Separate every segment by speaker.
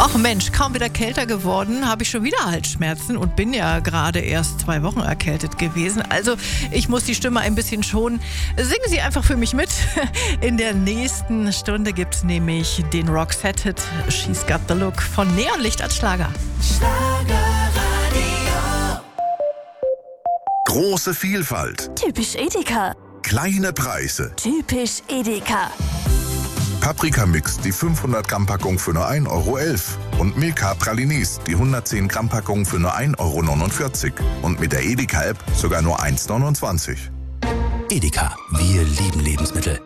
Speaker 1: Ach Mensch, kaum wieder kälter geworden, habe ich schon wieder Halsschmerzen und bin ja gerade erst 2 Wochen erkältet gewesen. Also ich muss die Stimme ein bisschen schonen. Singen Sie einfach für mich mit. In der nächsten Stunde gibt es nämlich den Roxette-Hit She's Got the Look von Neonlicht als Schlager.
Speaker 2: Große Vielfalt.
Speaker 3: Typisch Edeka.
Speaker 2: Kleine Preise.
Speaker 3: Typisch Edeka.
Speaker 2: Paprikamix, die 500 Gramm Packung für nur 1,11 € und Milka Pralinis, die 110 Gramm Packung für nur 1,49 € und mit der Edeka-App sogar nur 1,29 €.
Speaker 4: Edeka, wir lieben Lebensmittel.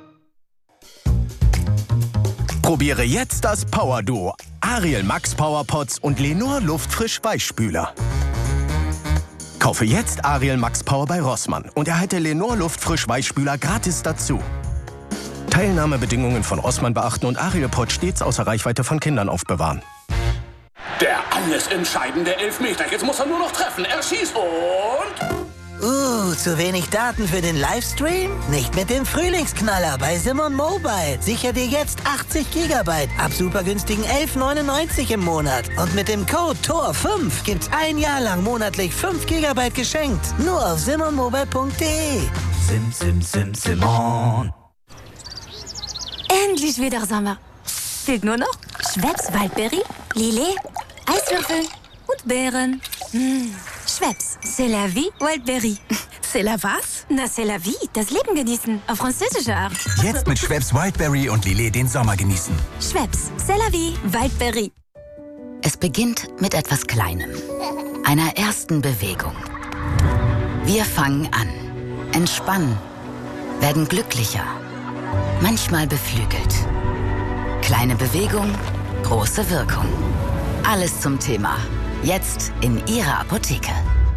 Speaker 4: Probiere jetzt das Power-Duo. Ariel Max Power Pots und Lenor Luftfrisch Weichspüler. Kaufe jetzt Ariel Max Power bei Rossmann und erhalte Lenor Luftfrisch Weichspüler gratis dazu. Teilnahmebedingungen von Rossmann beachten und Ariel Pot stets außer Reichweite von Kindern aufbewahren.
Speaker 5: Der alles entscheidende Elfmeter. Jetzt muss er nur noch treffen. Er schießt und...
Speaker 6: zu wenig Daten für den Livestream? Nicht mit dem Frühlingsknaller bei Simon Mobile. Sicher dir jetzt 80 GB ab super günstigen 11,99 € im Monat. Und mit dem Code TOR5 gibt's 1 Jahr lang monatlich 5 GB geschenkt. Nur auf simonmobile.de.
Speaker 4: Simon.
Speaker 3: Endlich wieder Sommer. Fehlt nur noch Schweppes Waldbeere, Lillet, Eiswürfel und Beeren. Schweppes, c'est la vie, Wildberry.
Speaker 7: C'est la was?
Speaker 3: Na, c'est la vie, das Leben genießen, auf französische Art.
Speaker 4: Jetzt mit Schweppes Wildberry und Lillet den Sommer genießen.
Speaker 3: Schweppes, c'est la vie, Wildberry.
Speaker 8: Es beginnt mit etwas Kleinem, einer ersten Bewegung. Wir fangen an, entspannen, werden glücklicher, manchmal beflügelt. Kleine Bewegung, große Wirkung. Alles zum Thema. Jetzt in Ihrer Apotheke.